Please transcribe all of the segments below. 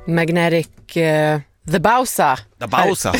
Magnetic The Bausa. The Bausa.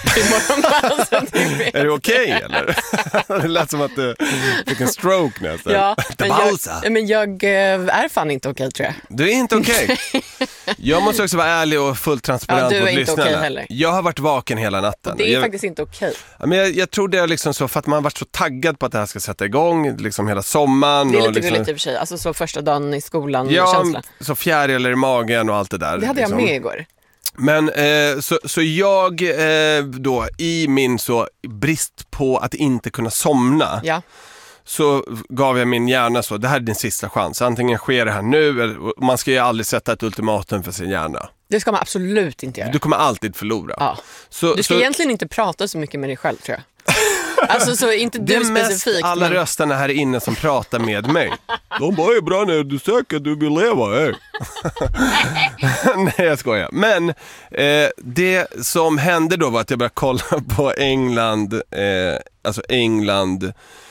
Är det okej, eller? Det lät som att du fick en stroke nästan. Ja, The Bausa. Men jag är fan inte okej, tror jag. Du är inte okej. Jag måste också vara ärlig och fullt transparent mot lyssnarna. Du är inte okej heller. Jag har varit vaken hela natten. Och det är faktiskt inte okej. Men jag tror det är liksom så för att man har varit så taggad på att det här ska sätta igång liksom hela sommaren. Det är lite liksom, gulligt i och för sig. Alltså så första dagen i skolan. Ja, känsla. så fjärilar i magen och allt det där. Det hade liksom. jag med igår. Men så jag då i min så brist på att inte kunna somna, så gav jag min hjärna så, det här är din sista chans. Antingen sker det här nu, eller, man ska ju aldrig sätta ett ultimatum för sin hjärna. Det ska man absolut inte göra. Du kommer alltid förlora. Ja. Du ska egentligen inte prata så mycket med dig själv, tror jag. Alltså så inte du specifikt. Det är mest alla rösterna här inne som pratar med mig. De bara är bra när du söker, du vill leva. Nej, jag skojar. Men det som hände då var att jag började kolla på England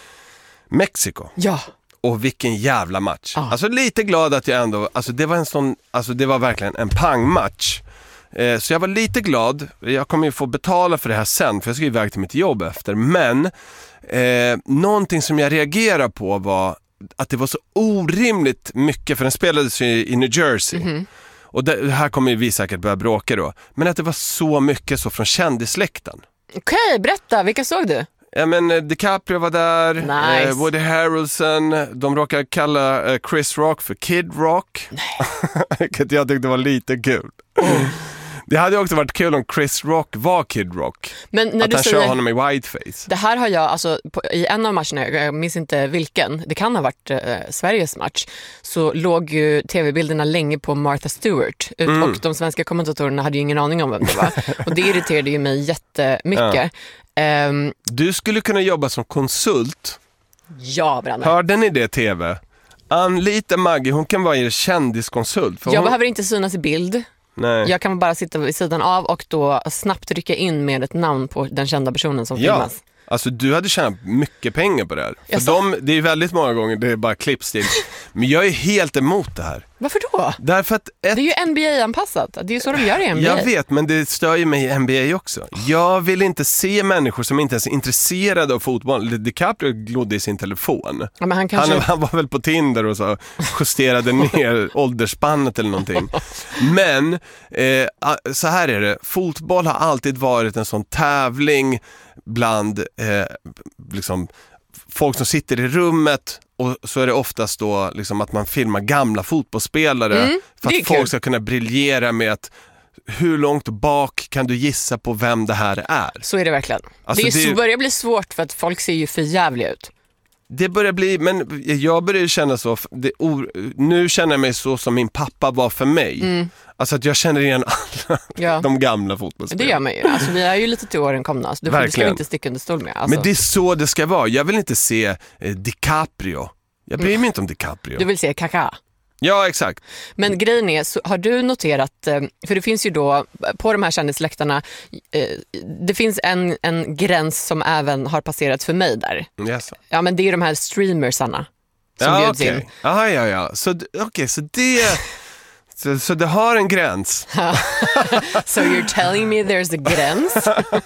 Mexiko. Ja. Och vilken jävla match. Alltså lite glad att jag ändå, alltså det var verkligen en pangmatch. Så jag var lite glad. Jag kommer ju få betala för det här sen, för jag ska iväg till mitt jobb efter. Men någonting som jag reagerade på var att det var så orimligt mycket, för den spelades i New Jersey. Mm-hmm. Och det här kommer vi säkert börja bråka då. Men att det var så mycket så från kändisläkten. Okej, berätta, vilka såg du? Ja, men DiCaprio var där, nice. Woody Harrelson, de råkade kalla Chris Rock för Kid Rock. Vilket jag tyckte var lite kul. Det hade också varit kul om Chris Rock var Kid Rock. Men när att du han kör honom i whiteface. Det här har jag, alltså i en av matcherna, jag minns inte vilken, det kan ha varit Sveriges match, så låg ju tv-bilderna länge på Martha Stewart. Och de svenska kommentatorerna hade ju ingen aning om vem det var. Och det irriterade ju mig jättemycket. Du skulle kunna jobba som konsult. Ja, Branne. Hörde ni det, tv? Anlita Maggie, hon kan vara er kändiskonsult. Jag behöver inte synas i bild. Nej. Jag kan bara sitta vid sidan av och då snabbt rycka in med ett namn på den kända personen som filmas. Alltså du hade tjänat mycket pengar på det här. För det är väldigt många gånger det är bara klippstil. Men jag är helt emot det här. Varför då? Därför att det är ju NBA-anpassat. Det är ju så de gör i NBA. Jag vet, men det stör ju mig i NBA också. Jag vill inte se människor som inte ens är intresserade av fotboll. DiCaprio glodde i sin telefon. Ja, men han var väl på Tinder och så justerade ner åldersspannet eller någonting. Men så här är det. Fotboll har alltid varit en sån tävling bland liksom folk som sitter i rummet, och så är det oftast då liksom att man filmar gamla fotbollsspelare för att folk ska kunna briljera med att hur långt bak kan du gissa på vem det här är. Så är det verkligen. Alltså det börjar bli svårt för att folk ser ju för jävliga ut. Det börjar bli, men jag börjar känna så, nu känner jag mig så som min pappa var för mig. Alltså att jag känner igen alla de gamla fotbollsspelarna. Det gör man ju, alltså vi är ju lite till åren komna, alltså, det ska vi inte sticka under stol med. Alltså. Men det är så det ska vara, jag vill inte se DiCaprio. Jag bryr mig inte om DiCaprio. Du vill se Kaká. Ja, exakt. Men grejen är, så har du noterat, för det finns ju då på de här kändisläktarna, det finns en gräns som även har passerat för mig där. Yes. Ja, men det är de här streamersarna som bjuds in. Ja. Så det... Så det har en gräns. So you're telling me there's a gräns?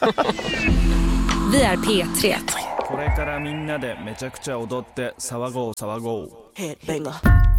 Vi är P3. Headbanger.